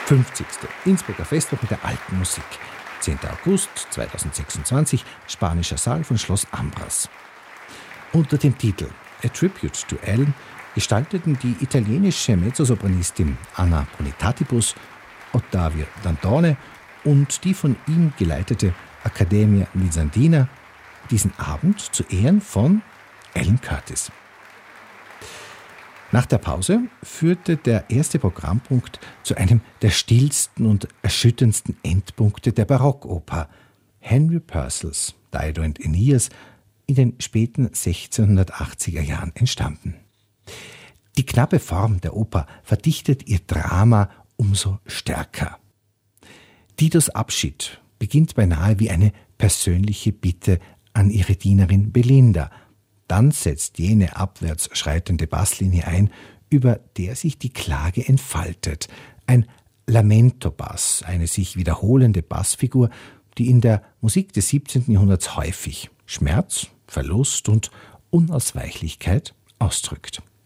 50. Innsbrucker Festwoche der alten Musik. 10. August 2026, Spanischer Saal von Schloss Ambras. Unter dem Titel A Tribute to Ellen gestalteten die italienische Mezzosopranistin Anna Bonitatibus, Ottavio Dantone und die von ihm geleitete Accademia Bizantina diesen Abend zu Ehren von Ellen Curtis. Nach der Pause führte der erste Programmpunkt zu einem der stillsten und erschütterndsten Endpunkte der Barockoper, Henry Purcells Dido and Aeneas, in den späten 1680er Jahren entstanden. Die knappe Form der Oper verdichtet ihr Drama umso stärker. Didos Abschied beginnt beinahe wie eine persönliche Bitte an ihre Dienerin Belinda. Dann setzt jene abwärts schreitende Basslinie ein, über der sich die Klage entfaltet. Ein Lamento-Bass, eine sich wiederholende Bassfigur, die in der Musik des 17. Jahrhunderts häufig Schmerz, Verlust und Unausweichlichkeit ausdrückt.